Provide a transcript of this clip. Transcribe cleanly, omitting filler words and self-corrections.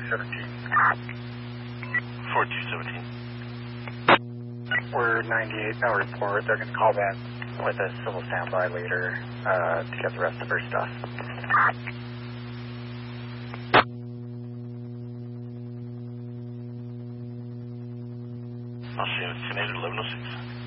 4217. 4217. We're 98, no report. They're going to call back with a civil standby later to get the rest of her stuff. I'll see you. It's 10-1106.